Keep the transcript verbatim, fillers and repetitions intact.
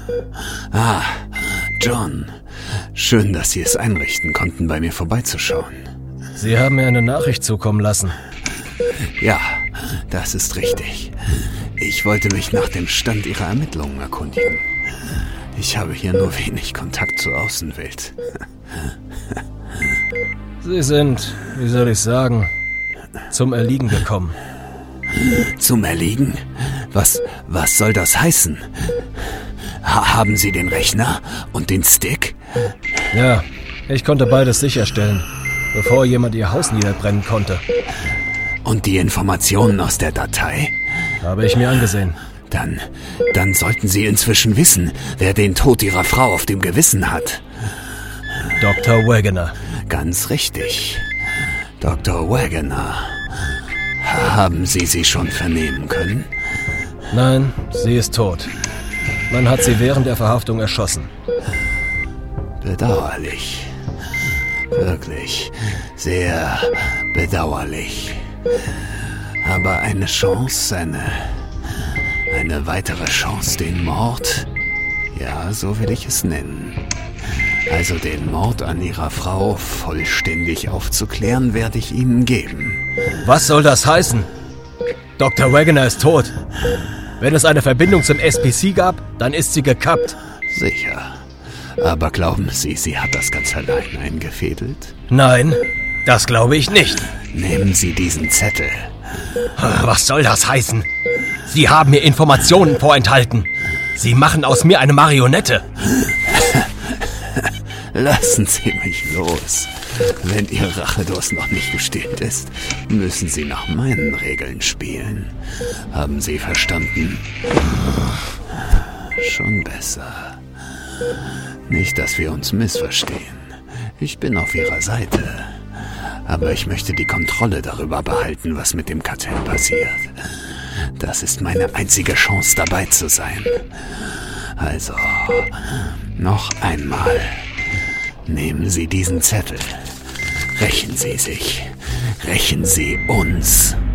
Ah, John. Schön, dass Sie es einrichten konnten, bei mir vorbeizuschauen. Sie haben mir eine Nachricht zukommen lassen. Ja, das ist richtig. Ich wollte mich nach dem Stand Ihrer Ermittlungen erkundigen. Ich habe hier nur wenig Kontakt zur Außenwelt. Sie sind, wie soll ich sagen, zum Erliegen gekommen. Zum Erliegen? Was, was soll das heißen? Ha- haben Sie den Rechner und den Stick? Ja, ich konnte beides sicherstellen, bevor jemand Ihr Haus niederbrennen konnte. Und die Informationen aus der Datei? Habe ich mir angesehen. Dann, dann sollten Sie inzwischen wissen, wer den Tod Ihrer Frau auf dem Gewissen hat. Doktor Wagoner. Ganz richtig. Doktor Wagoner. Haben Sie sie schon vernehmen können? Nein, sie ist tot. Man hat sie während der Verhaftung erschossen. Bedauerlich. Wirklich sehr bedauerlich. Aber eine Chance, eine, eine weitere Chance, den Mord, ja, so will ich es nennen. Also den Mord an Ihrer Frau vollständig aufzuklären, werde ich Ihnen geben. Was soll das heißen? Doktor Wagoner ist tot. Wenn es eine Verbindung zum S P C gab, dann ist sie gekappt. Sicher. Aber glauben Sie, sie hat das ganz allein eingefädelt? Nein, das glaube ich nicht. Nehmen Sie diesen Zettel. Was soll das heißen? Sie haben mir Informationen vorenthalten. Sie machen aus mir eine Marionette. Lassen Sie mich los. Wenn Ihr Rachedurst noch nicht gestillt ist, müssen Sie nach meinen Regeln spielen. Haben Sie verstanden? Schon besser. Nicht, dass wir uns missverstehen. Ich bin auf Ihrer Seite. Aber ich möchte die Kontrolle darüber behalten, was mit dem Kartell passiert. Das ist meine einzige Chance, dabei zu sein. Also, noch einmal. Nehmen Sie diesen Zettel. Rächen Sie sich. Rächen Sie uns.